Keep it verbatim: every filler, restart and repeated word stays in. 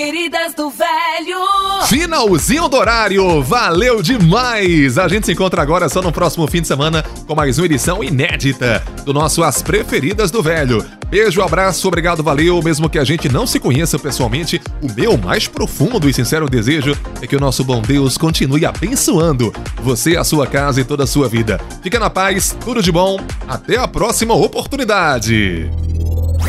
Preferidas do Velho. Finalzinho do horário, valeu demais! A gente se encontra agora só no próximo fim de semana com mais uma edição inédita do nosso As Preferidas do Velho. Beijo, abraço, obrigado, valeu. Mesmo que a gente não se conheça pessoalmente, o meu mais profundo e sincero desejo é que o nosso bom Deus continue abençoando você, a sua casa e toda a sua vida. Fica na paz, tudo de bom, até a próxima oportunidade!